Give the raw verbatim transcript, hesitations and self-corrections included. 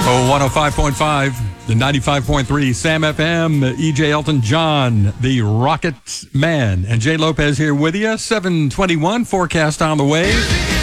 Oh, one oh five point five, the ninety-five point three Sam F M, E J Elton John, the Rocket Man, and Jay Lopez here with you. seven twenty-one, forecast on the way.